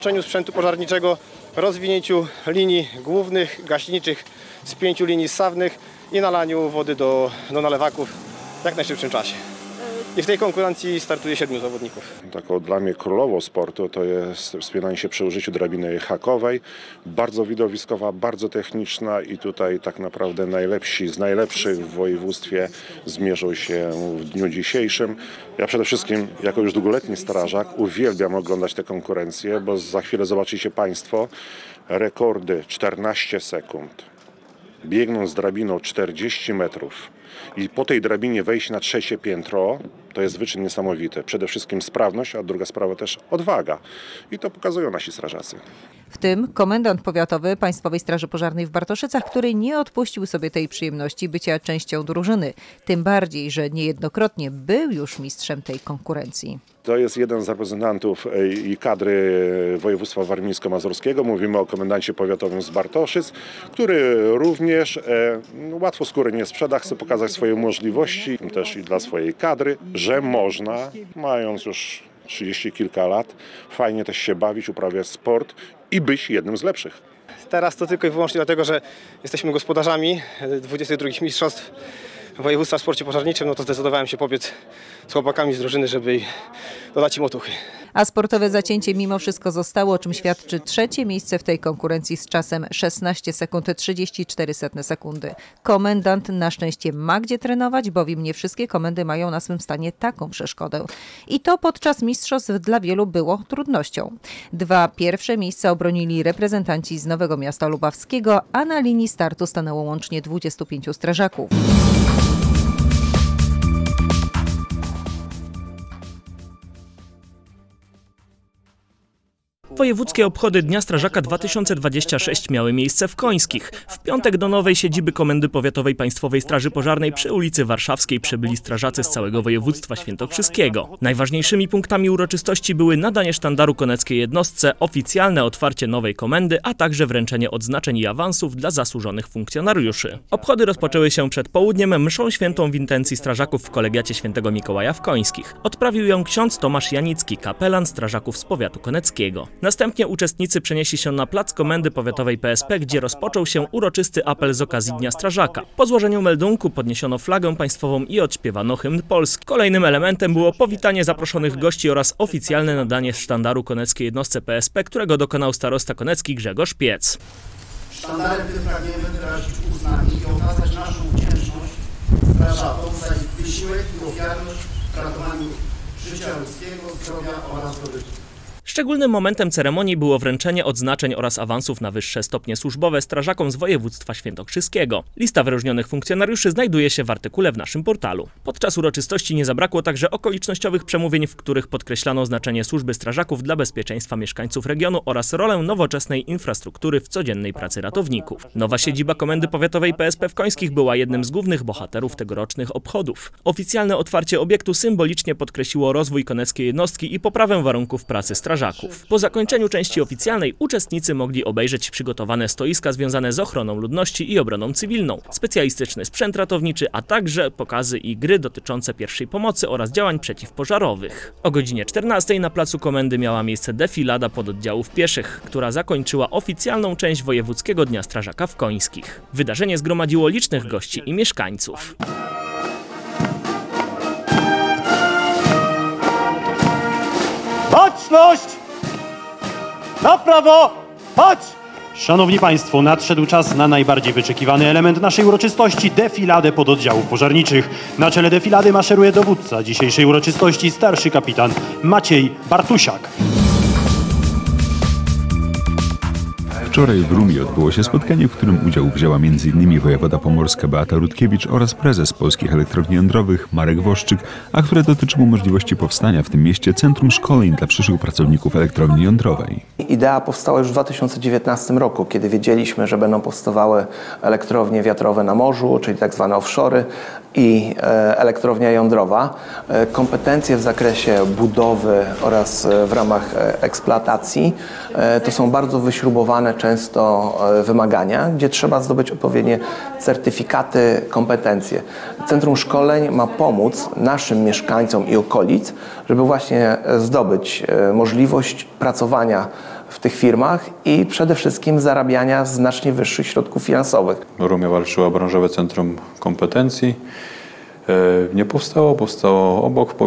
Sprzętu pożarniczego, rozwinięciu linii głównych, gaśniczych z 5 linii ssawnych i nalaniu wody do nalewaków w jak najszybszym czasie. I w tej konkurencji startuje 7 zawodników. Taką dla mnie królową sportu to jest wspinanie się przy użyciu drabiny hakowej. Bardzo widowiskowa, bardzo techniczna i tutaj tak naprawdę najlepsi z najlepszych w województwie zmierzą się w dniu dzisiejszym. Ja przede wszystkim jako już długoletni strażak uwielbiam oglądać te konkurencje, bo za chwilę zobaczycie Państwo rekordy 14 sekund. Biegną z drabiną 40 metrów i po tej drabinie wejść na 3. piętro, to jest wyczyn niesamowity. Przede wszystkim sprawność, a druga sprawa też odwaga. I to pokazują nasi strażacy. W tym komendant powiatowy Państwowej Straży Pożarnej w Bartoszycach, który nie odpuścił sobie tej przyjemności bycia częścią drużyny. Tym bardziej, że niejednokrotnie był już mistrzem tej konkurencji. To jest jeden z reprezentantów i kadry województwa warmińsko-mazurskiego. Mówimy o komendancie powiatowym z Bartoszyc, który również łatwo skóry nie sprzeda, chce pokazać swoje możliwości, też i dla swojej kadry, że można, mając już 30 kilka lat, fajnie też się bawić, uprawiać sport i być jednym z lepszych. Teraz to tylko i wyłącznie dlatego, że jesteśmy gospodarzami 22 mistrzostw województwa w sporcie pożarniczym, no to zdecydowałem się pobiec z chłopakami z drużyny, żeby dodać im otuchy. A sportowe zacięcie mimo wszystko zostało, o czym świadczy 3. miejsce w tej konkurencji z czasem 16 sekund 34 sekundy. Komendant na szczęście ma gdzie trenować, bowiem nie wszystkie komendy mają na swym stanie taką przeszkodę. I to podczas mistrzostw dla wielu było trudnością. 2 pierwsze miejsca obronili reprezentanci z Nowego Miasta Lubawskiego, a na linii startu stanęło łącznie 25 strażaków. Wojewódzkie obchody Dnia Strażaka 2026 miały miejsce w Końskich. W piątek do nowej siedziby Komendy Powiatowej Państwowej Straży Pożarnej przy ulicy Warszawskiej przybyli strażacy z całego województwa świętokrzyskiego. Najważniejszymi punktami uroczystości były nadanie sztandaru koneckiej jednostce, oficjalne otwarcie nowej komendy, a także wręczenie odznaczeń i awansów dla zasłużonych funkcjonariuszy. Obchody rozpoczęły się przed południem mszą świętą w intencji strażaków w kolegiacie Świętego Mikołaja w Końskich. Odprawił ją ksiądz Tomasz Janicki, kapelan strażaków z powiatu koneckiego. Następnie uczestnicy przenieśli się na plac Komendy Powiatowej PSP, gdzie rozpoczął się uroczysty apel z okazji Dnia Strażaka. Po złożeniu meldunku podniesiono flagę państwową i odśpiewano hymn polski. Kolejnym elementem było powitanie zaproszonych gości oraz oficjalne nadanie sztandaru koneckiej jednostce PSP, którego dokonał starosta konecki Grzegorz Piec. Sztandarem tym pragniemy wyrazić uznanie i okazać naszą wdzięczność strażakom za ich wysiłek i ofiarność w ratowaniu życia ludzkiego, zdrowia oraz dobrobytu. Szczególnym momentem ceremonii było wręczenie odznaczeń oraz awansów na wyższe stopnie służbowe strażakom z województwa świętokrzyskiego. Lista wyróżnionych funkcjonariuszy znajduje się w artykule w naszym portalu. Podczas uroczystości nie zabrakło także okolicznościowych przemówień, w których podkreślano znaczenie służby strażaków dla bezpieczeństwa mieszkańców regionu oraz rolę nowoczesnej infrastruktury w codziennej pracy ratowników. Nowa siedziba Komendy Powiatowej PSP w Końskich była jednym z głównych bohaterów tegorocznych obchodów. Oficjalne otwarcie obiektu symbolicznie podkreśliło rozwój koneckiej jednostki i poprawę warunków pracy strażaków. Po zakończeniu części oficjalnej uczestnicy mogli obejrzeć przygotowane stoiska związane z ochroną ludności i obroną cywilną, specjalistyczny sprzęt ratowniczy, a także pokazy i gry dotyczące pierwszej pomocy oraz działań przeciwpożarowych. O godzinie 14 na placu Komendy miała miejsce defilada pododdziałów pieszych, która zakończyła oficjalną część Wojewódzkiego Dnia Strażaka w Końskich. Wydarzenie zgromadziło licznych gości i mieszkańców. Baczność! Na prawo! Patrz! Szanowni Państwo, nadszedł czas na najbardziej wyczekiwany element naszej uroczystości – defiladę pododdziałów pożarniczych. Na czele defilady maszeruje dowódca dzisiejszej uroczystości, starszy kapitan Maciej Bartusiak. Wczoraj w Rumie odbyło się spotkanie, w którym udział wzięła m.in. wojewoda pomorska Beata Rutkiewicz oraz prezes Polskich Elektrowni Jądrowych Marek Woszczyk, a które dotyczyło możliwości powstania w tym mieście Centrum Szkoleń dla przyszłych pracowników elektrowni jądrowej. Idea powstała już w 2019 roku, kiedy wiedzieliśmy, że będą powstawały elektrownie wiatrowe na morzu, czyli tak zwane offshore'y i elektrownia jądrowa. Kompetencje w zakresie budowy oraz w ramach eksploatacji to są bardzo wyśrubowane często wymagania, gdzie trzeba zdobyć odpowiednie certyfikaty, kompetencje. Centrum Szkoleń ma pomóc naszym mieszkańcom i okolic, żeby właśnie zdobyć możliwość pracowania w tych firmach i przede wszystkim zarabiania znacznie wyższych środków finansowych. Rumia walczyła Branżowe Centrum Kompetencji. Nie powstało, powstało obok.